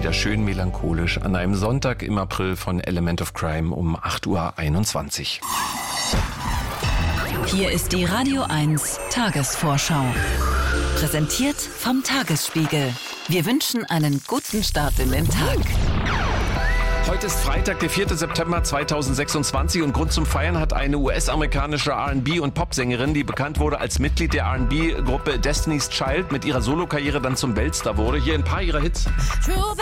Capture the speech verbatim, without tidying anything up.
wieder schön melancholisch an einem Sonntag im April von Element of Crime um acht Uhr einundzwanzig. Hier ist die Radio eins Tagesvorschau. Präsentiert vom Tagesspiegel. Wir wünschen einen guten Start in den Tag. Heute ist Freitag, der vierter September zweitausendsechsundzwanzig und Grund zum Feiern hat eine U S-amerikanische R and B- und Popsängerin, die bekannt wurde als Mitglied der R and B-Gruppe Destiny's Child, mit ihrer Solokarriere dann zum Weltstar wurde. Hier ein paar ihrer Hits. True